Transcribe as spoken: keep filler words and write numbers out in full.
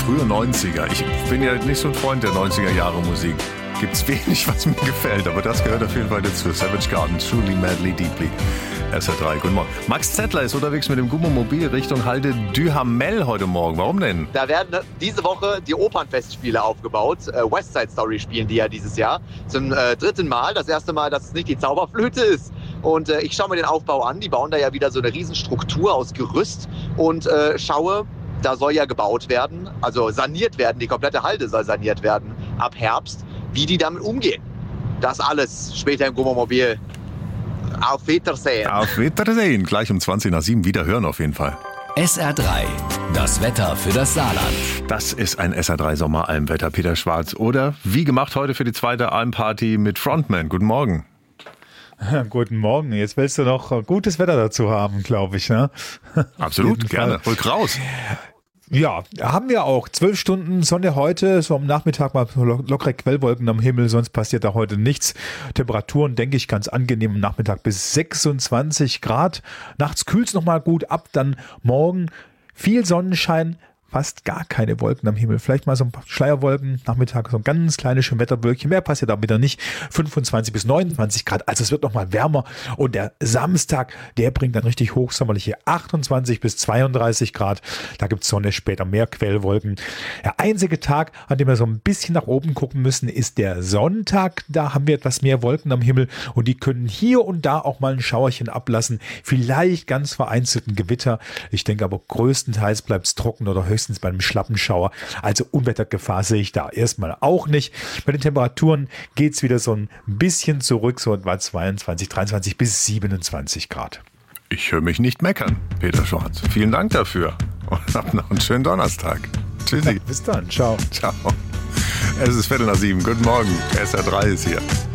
frühe neunziger. Ich bin ja nicht so ein Freund der neunziger Jahre Musik. Gibt's wenig, was mir gefällt, aber das gehört auf jeden Fall dazu. Savage Garden, Truly, Madly, Deeply. S R drei, guten Morgen. Max Zettler ist unterwegs mit dem Gummomobil Richtung Halde Duhamel heute Morgen. Warum denn? Da werden diese Woche die Opernfestspiele aufgebaut. Äh, West Side Story spielen die ja dieses Jahr. Zum äh, dritten Mal. Das erste Mal, dass es nicht die Zauberflöte ist. Und äh, ich schaue mir den Aufbau an. Die bauen da ja wieder so eine Riesenstruktur aus Gerüst. Und äh, schaue, da soll ja gebaut werden, also saniert werden. Die komplette Halde soll saniert werden ab Herbst. Wie die damit umgehen. Das alles später im Gummomobil. Auf Wiedersehen. Auf Wiedersehen. Gleich um zwanzig nach sieben wieder hören auf jeden Fall. S R drei, das Wetter für das Saarland. Das ist ein S R drei Sommeralmwetter, Peter Schwarz. Oder wie gemacht heute für die zweite Almparty mit Frontman. Guten Morgen. Guten Morgen. Jetzt willst du noch gutes Wetter dazu haben, glaube ich, ne? Absolut, gerne. Rück raus. Ja, haben wir auch. Zwölf Stunden Sonne heute, so am Nachmittag mal lockere Quellwolken am Himmel, sonst passiert da heute nichts. Temperaturen, denke ich, ganz angenehm am Nachmittag bis sechsundzwanzig Grad. Nachts kühlt es nochmal gut ab, dann morgen viel Sonnenschein, fast gar keine Wolken am Himmel. Vielleicht mal so ein paar Schleierwolken, Nachmittag so ein ganz kleines Schönwetterwölkchen. Mehr passiert da wieder nicht. fünfundzwanzig bis neunundzwanzig Grad, also es wird nochmal wärmer. Und der Samstag, der bringt dann richtig hochsommerliche achtundzwanzig bis zweiunddreißig Grad. Da gibt es Sonne, später mehr Quellwolken. Der einzige Tag, an dem wir so ein bisschen nach oben gucken müssen, ist der Sonntag. Da haben wir etwas mehr Wolken am Himmel und die können hier und da auch mal ein Schauerchen ablassen. Vielleicht ganz vereinzelten Gewitter. Ich denke aber größtenteils bleibt es trocken oder höchstens bei einem Schlappenschauer. Also Unwettergefahr sehe ich da erstmal auch nicht. Bei den Temperaturen geht es wieder so ein bisschen zurück, so etwa zweiundzwanzig, dreiundzwanzig bis siebenundzwanzig Grad. Ich höre mich nicht meckern, Peter Schwarz. Vielen Dank dafür und hab noch einen schönen Donnerstag. Tschüssi. Ja, bis dann. Ciao. Ciao. Es ist Viertel nach sieben. Guten Morgen. S R drei ist hier.